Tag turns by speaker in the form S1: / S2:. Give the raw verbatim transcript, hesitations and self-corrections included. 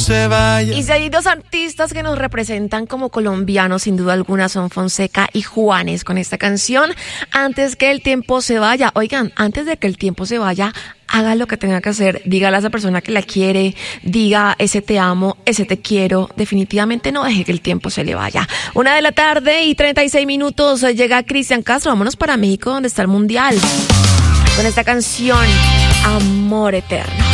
S1: se vaya.
S2: Y si hay dos artistas que nos representan como colombianos, sin duda alguna, son Fonseca y Juanes, con esta canción, Antes que el tiempo se vaya. Oigan, antes de que el tiempo se vaya, haga lo que tenga que hacer, dígale a esa persona que la quiere, diga ese te amo, ese te quiero, definitivamente no deje que el tiempo se le vaya. Una de la tarde y treinta y seis minutos, llega Cristian Castro, vámonos para México donde está el Mundial, con esta canción, Amor Eterno.